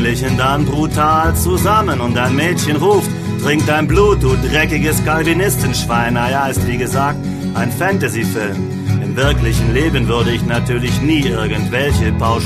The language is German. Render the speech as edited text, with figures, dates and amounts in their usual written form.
Jugendlichen dann brutal zusammen und ein Mädchen ruft, trink dein Blut, du dreckiges Calvinistenschwein. Naja, ist wie gesagt ein Fantasy-Film. Im wirklichen Leben würde ich natürlich nie irgendwelche